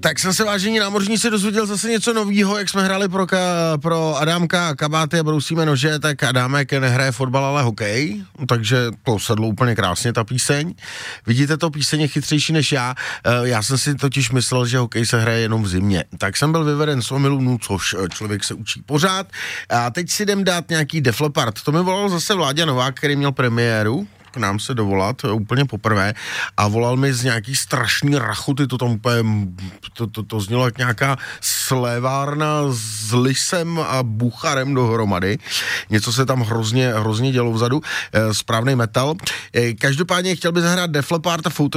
Tak jsem se, vážení námořníci, dozvěděl zase něco novýho, jak jsme hráli pro Adámka kabáty a brousíme nože, tak Adámek nehraje fotbal, ale hokej, takže to sedlo úplně krásně, ta píseň. Vidíte, to píseň je chytřejší než já. Já jsem si totiž myslel, že hokej se hraje jenom v zimě. Tak jsem byl vyveden z omylů, což člověk se učí pořád. A teď si jdem dát nějaký Def Leppard. To mi volal zase Vláďa Novák, který měl premiéru k nám se dovolat úplně poprvé a volal mi z nějaký strašný rachuty, to tam úplně, to znělo jak nějaká slévárna s lisem a bucharem dohromady. Něco se tam hrozně dělo vzadu, správnej metal. Každopádně chtěl by zahrát Def Leppard a